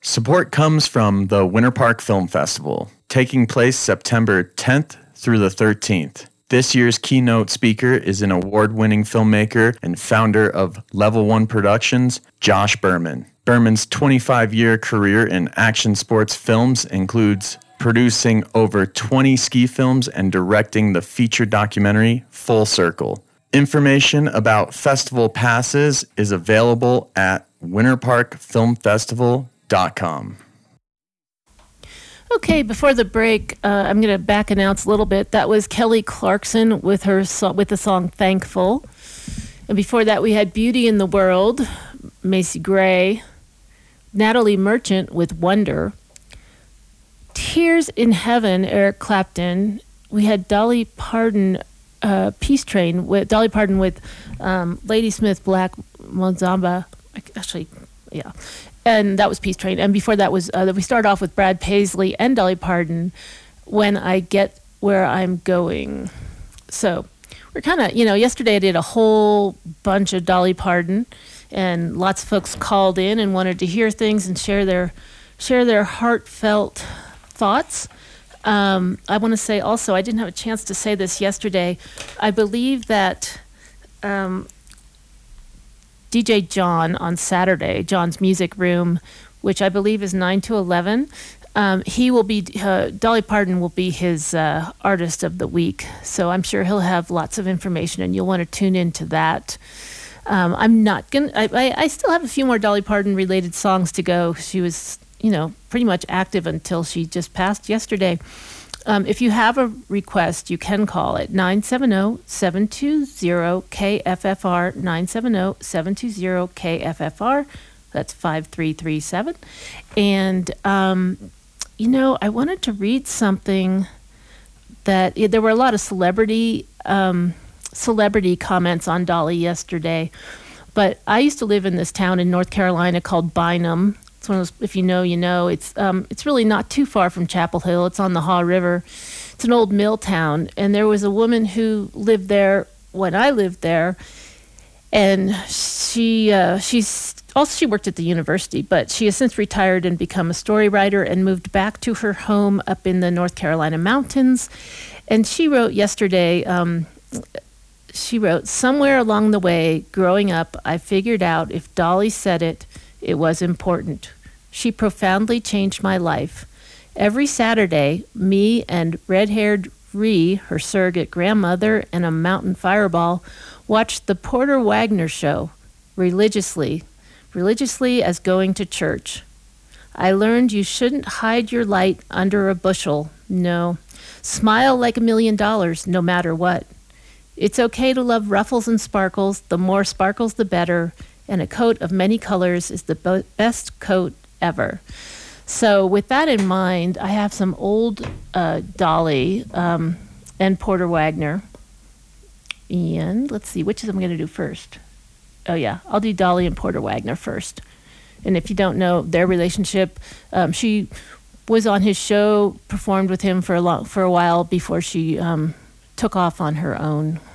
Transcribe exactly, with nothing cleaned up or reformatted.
Support comes from the Winter Park Film Festival, taking place September tenth through the thirteenth. This year's keynote speaker is an award-winning filmmaker and founder of Level One Productions, Josh Berman. Berman's twenty-five-year career in action sports films includes producing over twenty ski films and directing the feature documentary Full Circle. Information about festival passes is available at winter park film festival dot com. Okay, before the break, uh, I'm going to back announce a little bit. That was Kelly Clarkson with her so- with the song Thankful. And before that, we had Beauty in the World, Macy Gray, Natalie Merchant with Wonder, Tears in Heaven, Eric Clapton. We had Dolly Parton, uh, Peace Train, with Dolly Parton with um, Ladysmith Black Mozamba. Actually, yeah. And that was Peace Train. And before that was, uh, we started off with Brad Paisley and Dolly Parton, When I Get Where I'm Going. So we're kind of, you know, yesterday I did a whole bunch of Dolly Parton, and lots of folks called in and wanted to hear things and share their, share their heartfelt thoughts. Um, I want to say also, I didn't have a chance to say this yesterday. I believe that um, D J John on Saturday, John's Music Room, which I believe is nine to eleven, um, he will be, uh, Dolly Parton will be his uh, artist of the week. So I'm sure he'll have lots of information and you'll want to tune into that. Um, I'm not going to, I I still have a few more Dolly Parton related songs to go. She was, you know, pretty much active until she just passed yesterday. Um, if you have a request, you can call it nine seven zero, seven two zero, K F F R, nine seven zero, seven two zero, K F F R. That's five three three seven. And, um, you know, I wanted to read something that, yeah, there were a lot of celebrity, um, celebrity comments on Dolly yesterday. But I used to live in this town in North Carolina called Bynum. It's one of those, if you know, you know. It's um, it's really not too far from Chapel Hill. It's on the Haw River. It's an old mill town, and there was a woman who lived there when I lived there, and she uh, she's also she worked at the university, but she has since retired and become a story writer and moved back to her home up in the North Carolina mountains. And she wrote yesterday. Um, she wrote, "Somewhere along the way, growing up, I figured out if Dolly said it, it was important. She profoundly changed my life. Every Saturday, me and red-haired Ree, her surrogate grandmother, and a mountain fireball, watched the Porter Wagner show religiously, religiously as going to church. I learned you shouldn't hide your light under a bushel. No. Smile like a million dollars, no matter what. It's okay to love ruffles and sparkles. The more sparkles, the better. And a coat of many colors is the bo- best coat ever." So with that in mind, I have some old uh, Dolly um, and Porter Wagner. And let's see, which of them I'm going to do first? Oh, yeah, I'll do Dolly and Porter Wagner first. And if you don't know their relationship, um, she was on his show, performed with him for a long, for a while before she um, took off on her own.